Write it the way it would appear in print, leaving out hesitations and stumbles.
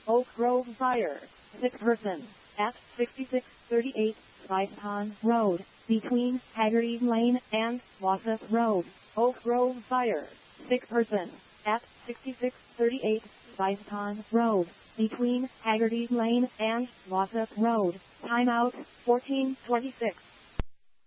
Oak Grove Fire. Sick person. At 6638 Five Pond Road, between Haggerty Lane and Wassup Road. Oak Grove Fire. Sick person. At 6638 Five Pond Road, between Haggerty Lane and Wassup Road. Timeout 1426.